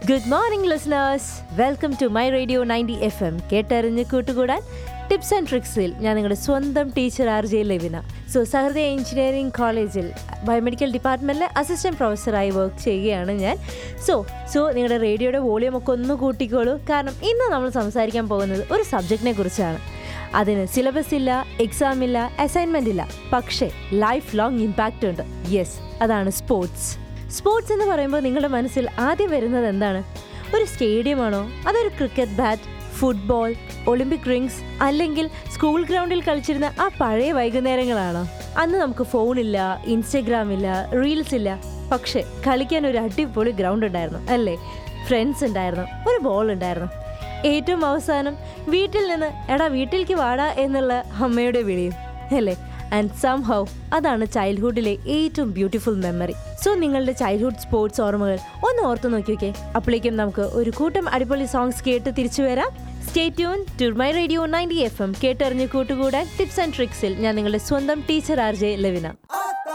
Good morning listeners, welcome to my radio 90 FM. കേട്ടറിഞ്ഞ് കൂട്ടുകൂടാൻ tips and ട്രിക്സിൽ ഞാൻ നിങ്ങളുടെ സ്വന്തം ടീച്ചർ RJ ലെവിന. സഹൃദയ എഞ്ചിനീയറിംഗ് കോളേജിൽ ബയോമെഡിക്കൽ ഡിപ്പാർട്ട്മെൻറ്റിലെ അസിസ്റ്റൻറ്റ് പ്രൊഫസറായി വർക്ക് ചെയ്യുകയാണ് ഞാൻ. സോ നിങ്ങളുടെ റേഡിയോയുടെ വോളിയം ഒക്കെ ഒന്ന് കൂട്ടിക്കോളൂ, കാരണം ഇന്ന് നമ്മൾ സംസാരിക്കാൻ പോകുന്നത് ഒരു സബ്ജക്റ്റിനെ കുറിച്ചാണ്. അതിന് സിലബസ് ഇല്ല, എക്സാം ഇല്ല, അസൈൻമെൻ്റ് ഇല്ല, പക്ഷേ ലൈഫ് ലോങ് ഇമ്പാക്റ്റ് ഉണ്ട്. യെസ്, അതാണ് സ്പോർട്സ്. സ്പോർട്സ് എന്ന് പറയുമ്പോൾ നിങ്ങളുടെ മനസ്സിൽ ആദ്യം വരുന്നത് എന്താണ്? ഒരു സ്റ്റേഡിയമാണോ, അതൊരു cricket bat, football, Olympic rings, അല്ലെങ്കിൽ സ്കൂൾ ഗ്രൗണ്ടിൽ കളിച്ചിരുന്ന ആ പഴയ വൈകുന്നേരങ്ങളാണോ? അന്ന് നമുക്ക് ഫോണില്ല, ഇൻസ്റ്റഗ്രാം ഇല്ല, റീൽസ് ഇല്ല, പക്ഷേ കളിക്കാൻ ഒരു അടിപൊളി ഗ്രൗണ്ട് ഉണ്ടായിരുന്നു അല്ലേ? ഫ്രണ്ട്സ് ഉണ്ടായിരുന്നു, ഒരു ബോൾ ഉണ്ടായിരുന്നു. ഏറ്റവും അവസാനം വീട്ടിൽ നിന്ന് എടാ വീട്ടിലേക്ക് വാടാ എന്നുള്ള അമ്മയുടെ വിളിയും അല്ലേ? ആൻഡ് സംഹൗ അതാണ് ചൈൽഡ്ഹുഡിലെ ഏറ്റവും ബ്യൂട്ടിഫുൾ മെമ്മറി. സോ നിങ്ങളുടെ ചൈൽഡ്ഹുഡ് സ്പോർട്സ് ഓർമ്മകൾ ഒന്ന് ഓർത്ത് നോക്കിയൊക്കെ. അപ്പോഴേക്കും നമുക്ക് ഒരു കൂട്ടം അടിപൊളി സോങ്സ് കേട്ട് തിരിച്ചു വരാം. Stay tune to my radio 90 FM. കേട്ടറിഞ്ഞ് കൂട്ടുകൂടാൻ ടിപ്സ് ആൻഡ് ട്രിക്സിൽ ഞാൻ നിങ്ങളുടെ സ്വന്തം ടീച്ചർ RJ ലെവിന.